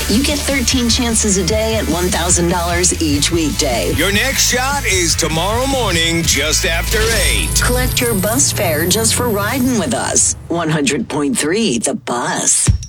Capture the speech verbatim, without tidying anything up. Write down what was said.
You get thirteen chances a day at one thousand dollars each weekday. Your next shot is tomorrow morning just after eight. Collect your bus fare just for riding with us. one hundred point three The Bus.